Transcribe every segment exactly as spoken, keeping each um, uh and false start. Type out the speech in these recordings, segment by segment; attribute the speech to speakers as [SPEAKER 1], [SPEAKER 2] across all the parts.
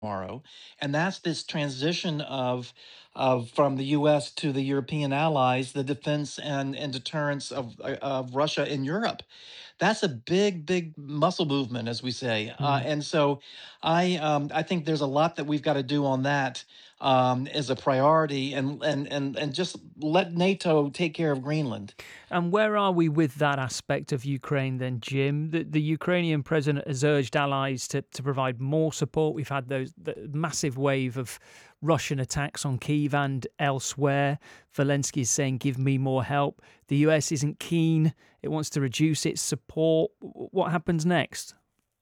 [SPEAKER 1] tomorrow, and that's this transition of of from the U S to the European allies, the defense and and deterrence of uh, of Russia in Europe. That's a big, big muscle movement, as we say. Uh,
[SPEAKER 2] Mm.
[SPEAKER 1] and so, I um, I think there's a lot that we've got to do on that um, as a priority, and and and and just let NATO take care of Greenland.
[SPEAKER 2] And where are we with that aspect of Ukraine then, Jim? The, the Ukrainian president has urged allies to, to provide more support. We've had those the massive wave of Russian attacks on Kyiv and elsewhere. Zelensky is saying, give me more help. The U S isn't keen. It wants to reduce its support. What happens next?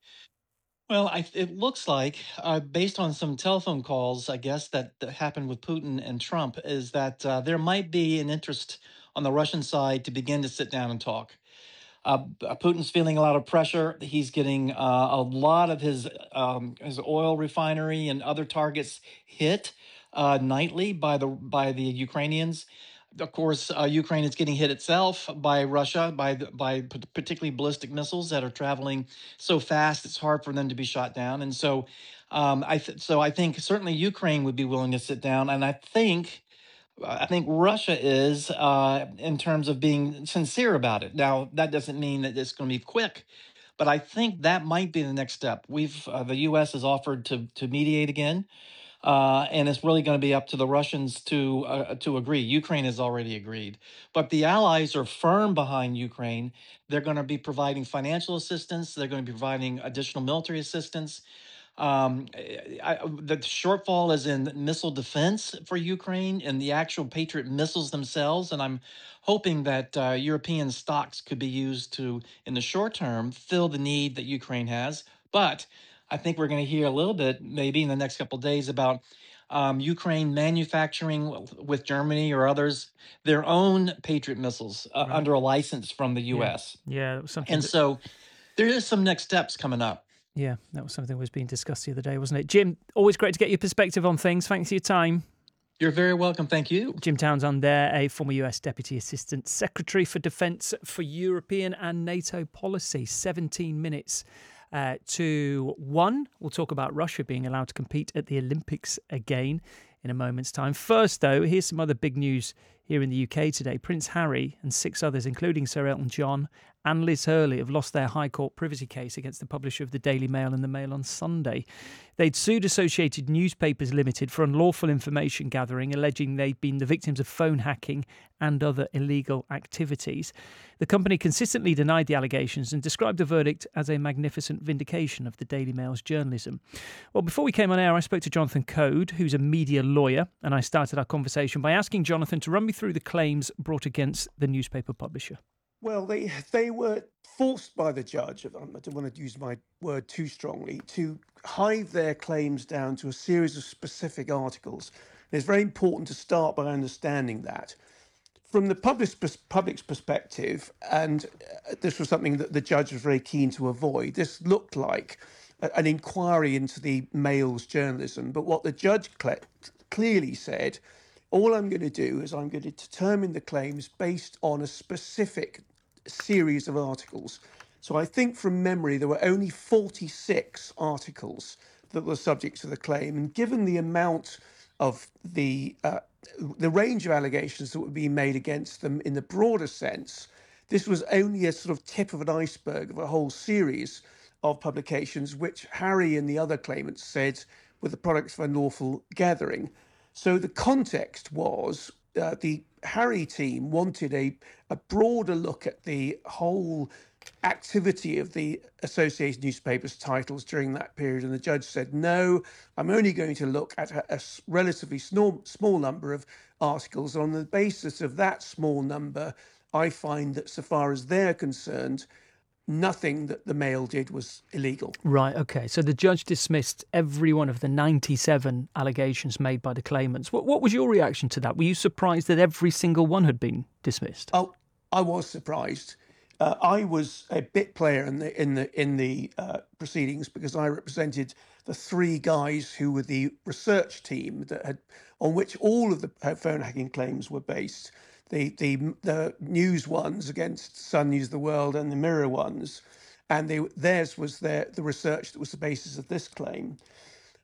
[SPEAKER 1] Well, I, it looks like, uh, based on some telephone calls, I guess that, that happened with Putin and Trump, is that uh, there might be an interest on the Russian side to begin to sit down and talk. Uh, Putin's feeling a lot of pressure. He's getting uh, a lot of his um, his oil refinery and other targets hit uh, nightly by the by the Ukrainians. Of course, uh, Ukraine is getting hit itself by Russia, by the, by p- particularly ballistic missiles that are traveling so fast it's hard for them to be shot down. And so, um, I th- so I think certainly Ukraine would be willing to sit down, and I think I think Russia is, uh, in terms of being sincere about it. Now, that doesn't mean that it's going to be quick, but I think that might be the next step. We've uh, the U S has offered to to mediate again, uh, and it's really going to be up to the Russians to uh, to agree. Ukraine has already agreed, but the allies are firm behind Ukraine. They're going to be providing financial assistance. They're going to be providing additional military assistance. Um, eh, I, the shortfall is in missile defense for Ukraine and the actual Patriot missiles themselves. And I'm hoping that uh, European stocks could be used to, in the short term, fill the need that Ukraine has. But I think we're going to hear a little bit, maybe in the next couple of days, about um, Ukraine manufacturing w- with Germany or others their own Patriot missiles uh,
[SPEAKER 2] Right.
[SPEAKER 1] under a license from the
[SPEAKER 2] Yeah.
[SPEAKER 1] U S.
[SPEAKER 2] Yeah. That was something
[SPEAKER 1] And
[SPEAKER 2] that,
[SPEAKER 1] so there is some next steps coming up.
[SPEAKER 2] yeah, that was something that was being discussed the other day, wasn't it? Jim, always great to get your perspective on things. Thanks for your time.
[SPEAKER 1] You're very welcome. Thank you.
[SPEAKER 2] Jim Townsend there, a former U S Deputy Assistant Secretary for Defence for European and NATO policy. seventeen minutes uh, to one. We'll talk about Russia being allowed to compete at the Olympics again in a moment's time. First, though, here's some other big news here in the U K today. Prince Harry and six others, including Sir Elton John and Liz Hurley, have lost their High Court privacy case against the publisher of the Daily Mail and the Mail on Sunday. They'd sued Associated Newspapers Limited for unlawful information gathering, alleging they'd been the victims of phone hacking and other illegal activities. The company consistently denied the allegations and described the verdict as a magnificent vindication of the Daily Mail's journalism. Well, before we came on air, I spoke to Jonathan Code, who's a media lawyer, and I started our conversation by asking Jonathan to run me through the claims brought against the newspaper publisher.
[SPEAKER 3] Well, they they were forced by the judge, I don't want to use my word too strongly, to hive their claims down to a series of specific articles. And it's very important to start by understanding that. From the public's, public's perspective, and uh, this was something that the judge was very keen to avoid, this looked like a, an inquiry into the Mail's journalism. But what the judge cle clearly said, all I'm going to do is I'm going to determine the claims based on a specific series of articles. So I think from memory, there were only forty-six articles that were subject to the claim. And given the amount of the uh, the range of allegations that were being made against them in the broader sense, this was only a sort of tip of an iceberg of a whole series of publications, which Harry and the other claimants said were the products of unlawful gathering. So the context was uh, the Harry team wanted a, a broader look at the whole activity of the Associated Newspapers titles during that period. And the judge said, no, I'm only going to look at a, a relatively small, small number of articles. On the basis of that small number, I find that so far as they're concerned, nothing that the Mail did was illegal.
[SPEAKER 2] Right, okay. So the judge dismissed every one of the ninety-seven allegations made by the claimants. What, what was your reaction to that? Were you surprised that every single one had been dismissed?
[SPEAKER 3] Oh, I was surprised. Uh, I was a bit player in the in the in the uh, proceedings because I represented the three guys who were the research team that had on which all of the phone hacking claims were based. The the the news ones against Sun News, The World, and the Mirror ones, and they, theirs was their the research that was the basis of this claim.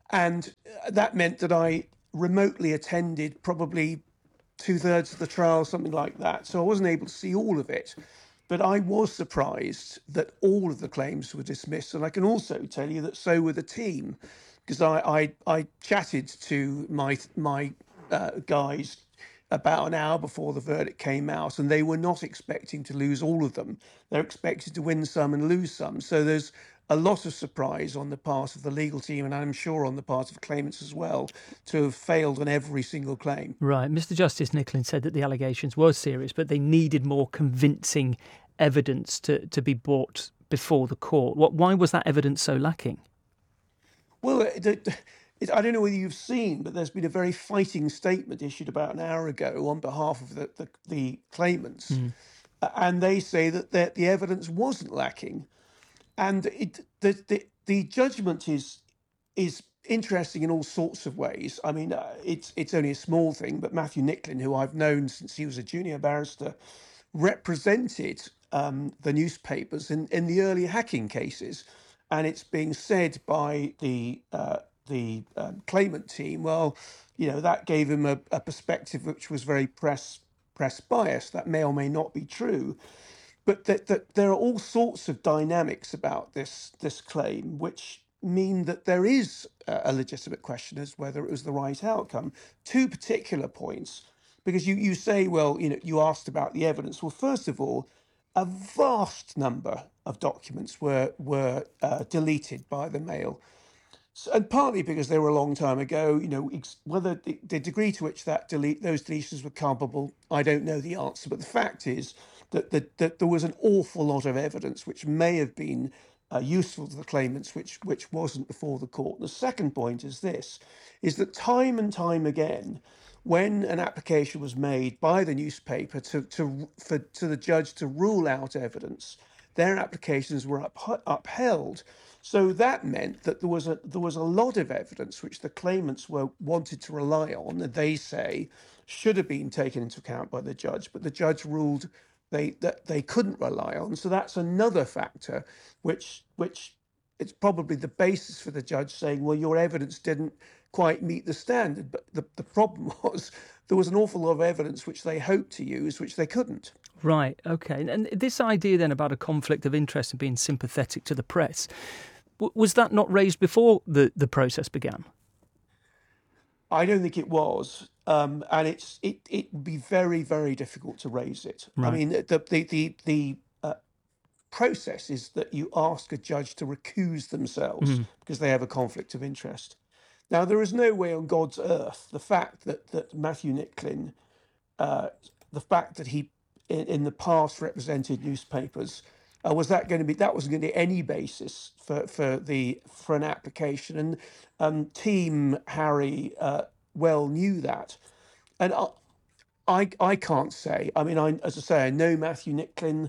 [SPEAKER 3] And that meant that I remotely attended probably two thirds of the trial, something like that. So I wasn't able to see all of it. But I was surprised that all of the claims were dismissed. And I can also tell you that so were the team, because I, I, I chatted to my, my uh, guys about an hour before the verdict came out, and they were not expecting to lose all of them. They're expected to win some and lose some. So there's a lot of surprise on the part of the legal team, and I'm sure on the part of claimants as well, to have failed on every single claim.
[SPEAKER 2] Right. Mister Justice Nicklin said that the allegations were serious, but they needed more convincing evidence to, to be brought before the court. What? Why was that evidence so lacking?
[SPEAKER 3] Well, it, it, it, I don't know whether you've seen, but there's been a very fighting statement issued about an hour ago on behalf of the, the, the claimants.
[SPEAKER 2] Mm.
[SPEAKER 3] Uh, and they say that the, the evidence wasn't lacking. And it, the, the, the judgment is, is interesting in all sorts of ways. I mean, uh, it's, it's only a small thing, but Matthew Nicklin, who I've known since he was a junior barrister, represented um, the newspapers in, in the early hacking cases. And it's being said by the uh, the um, claimant team, well, you know, that gave him a, a perspective which was very press press biased. That may or may not be true, but that, that there are all sorts of dynamics about this this claim which mean that there is a, a legitimate question as whether it was the right outcome. Two particular points, because you you say, well, you know, you asked about the evidence. Well, first of all, a vast number of documents were were uh, deleted by the Mail, so, and partly because they were a long time ago. You know, ex- whether the, the degree to which that delete those deletions were culpable, I don't know the answer. But the fact is that that, that there was an awful lot of evidence which may have been uh, useful to the claimants, which which wasn't before the court. The second point is this: is that time and time again, when an application was made by the newspaper to to for to the judge to rule out evidence, their applications were up, upheld. So that meant that there was a there was a lot of evidence which the claimants were wanted to rely on, and they say should have been taken into account by the judge, but the judge ruled they that they couldn't rely on. So that's another factor which which it's probably the basis for the judge saying, well, your evidence didn't quite meet the standard. But the, the problem was there was an awful lot of evidence which they hoped to use, which they couldn't.
[SPEAKER 2] Right, okay. And this idea then about a conflict of interest and being sympathetic to the press, w- was that not raised before the, the process began?
[SPEAKER 3] I don't think it was. Um, and it's it it would be very, very difficult to raise it. I
[SPEAKER 2] Right.
[SPEAKER 3] mean, the the the, the uh, process is that you ask a judge to recuse themselves
[SPEAKER 2] Mm.
[SPEAKER 3] because they have a conflict of interest. Now, there is no way on God's earth the fact that that Matthew Nicklin, uh, the fact that he in, in the past represented newspapers, uh, was that going to be that wasn't going to be any basis for for the for an application. And um, Team Harry uh, well knew that, and I, I I can't say. I mean, I as I say, I know Matthew Nicklin.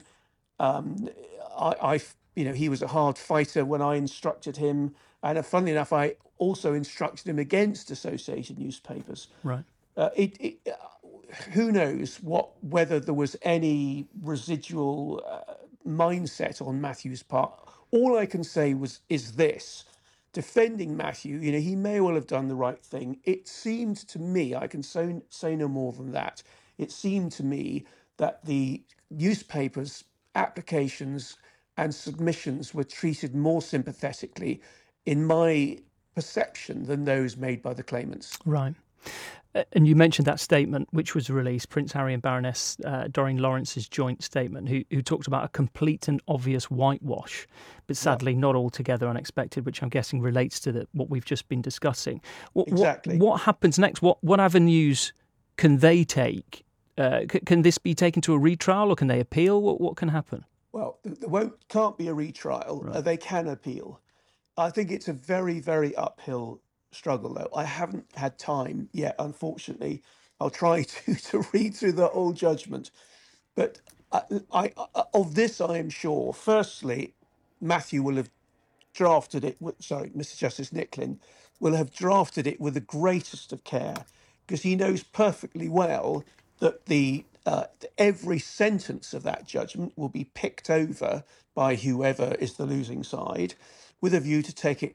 [SPEAKER 3] Um, I, I, you know, he was a hard fighter when I instructed him, and uh, funnily enough, I also instructed him against associated newspapers.
[SPEAKER 2] Right.
[SPEAKER 3] Uh, it, it, uh, who knows what whether there was any residual uh, mindset on Matthew's part. All I can say was is this: defending Matthew, you know, he may well have done the right thing. It seemed to me, I can say, say no more than that. It seemed to me that the newspapers' applications and submissions were treated more sympathetically, in my perception, than those made by the claimants.
[SPEAKER 2] Right. Uh, And you mentioned that statement which was released, Prince Harry and Baroness uh, Doreen Lawrence's joint statement, who, who talked about a complete and obvious whitewash, but sadly not altogether unexpected, which I'm guessing relates to the, what we've just been discussing. What,
[SPEAKER 3] Exactly.
[SPEAKER 2] What, what happens next? What, what avenues can they take? Uh, c- can this be taken to a retrial or can they appeal? What, what can happen?
[SPEAKER 3] Well, th- there won't can't be a retrial. Uh,
[SPEAKER 2] Right.
[SPEAKER 3] they can appeal. I think it's a very, very uphill struggle, though. I haven't had time yet, unfortunately. I'll try to, to read through the whole judgment. But I, I, I, of this, I am sure. Firstly, Matthew will have drafted it. With, sorry, Mister Justice Nicklin will have drafted it with the greatest of care, because he knows perfectly well that the uh, every sentence of that judgment will be picked over by whoever is the losing side, with a view to take it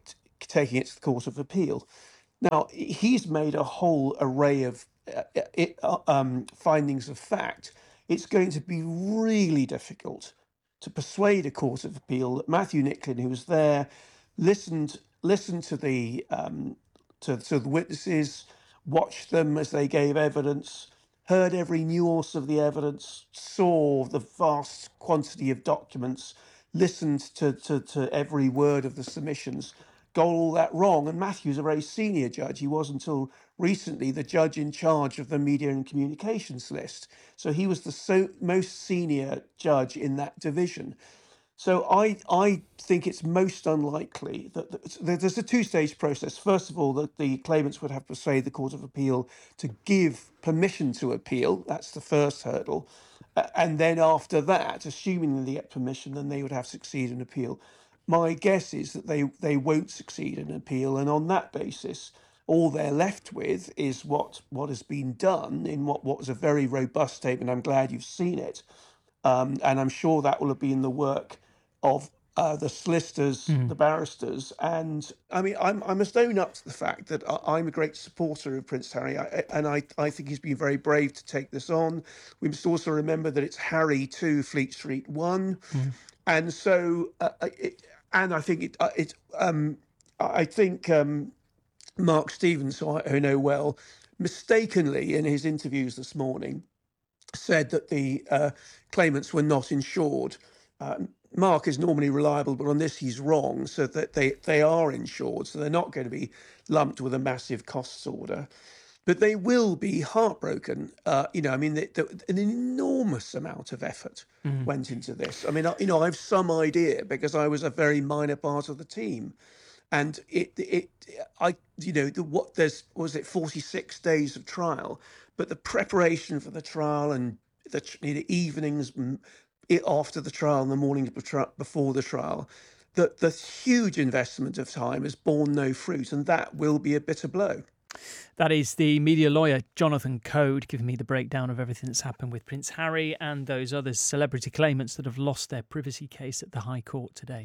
[SPEAKER 3] taking it to the Court of Appeal. Now, he's made a whole array of uh, it, uh, um, findings of fact. It's going to be really difficult to persuade a Court of Appeal that Matthew Nicklin, who was there, listened listened to the um, to, to the witnesses, watched them as they gave evidence, heard every nuance of the evidence, saw the vast quantity of documents, listened to, to, to every word of the submissions, got all that wrong. And Matthew's a very senior judge. He was until recently the judge in charge of the media and communications list. So he was the so, most senior judge in that division. So I I think it's most unlikely that that- there's a two-stage process. First of all, that the claimants would have to persuade the Court of Appeal to give permission to appeal. That's the first hurdle. A- And then after that, assuming that they get permission, then they would have to succeed in appeal. My guess is that they, they won't succeed in appeal. And on that basis, all they're left with is what, what has been done in what, what was a very robust statement. I'm glad you've seen it. Um, and I'm sure that will have been the work of uh, the solicitors, the barristers, and I mean, I'm, I must own up to the fact that I, I'm a great supporter of Prince Harry, I, I- and I, I think he's been very brave to take this on. We must also remember that it's Harry two, Fleet Street one, and so uh, uh, it, and I think it, uh, it um, I I think um, Mark Stevens, who I who I know well, mistakenly in his interviews this morning said that the uh, claimants were not insured. Uh, Mark is normally reliable, but on this he's wrong, so that they, they are insured, so they're not going to be lumped with a massive costs order. But they will be heartbroken. Uh, you know, I mean, the, the, an enormous amount of effort went into this. I mean, I, you know, I have some idea because I was a very minor part of the team. And it, it, I, you know, the, what there's was it forty-six days of trial, but the preparation for the trial and the, tr- the evenings mm, it, after the trial and the mornings betr- before the trial, that the huge investment of time has borne no fruit, and that will be a bitter blow.
[SPEAKER 2] That is the media lawyer Jonathan Code giving me the breakdown of everything that's happened with Prince Harry and those other celebrity claimants that have lost their privacy case at the High Court today.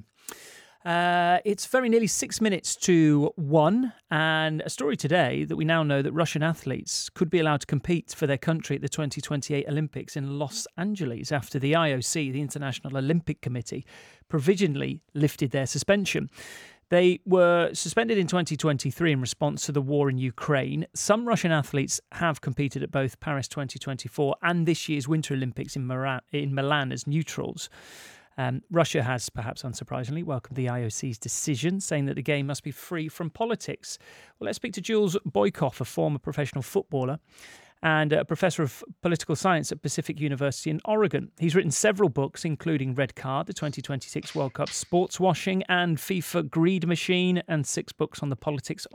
[SPEAKER 2] Uh, it's very nearly six minutes to one, and a story today that we now know that Russian athletes could be allowed to compete for their country at the twenty twenty-eight Olympics in Los Angeles after the I O C, the International Olympic Committee, provisionally lifted their suspension. They were suspended in twenty twenty-three in response to the war in Ukraine. Some Russian athletes have competed at both Paris twenty twenty-four and this year's Winter Olympics in Milan, in Milan as neutrals. Um, Russia has, perhaps unsurprisingly, welcomed the I O C's decision, saying that the game must be free from politics. Well, let's speak to Jules Boykoff, a former professional footballer and a professor of political science at Pacific University in Oregon. He's written several books, including Red Card, the twenty twenty-six World Cup Sports Washing, and FIFA Greed Machine, and six books on the politics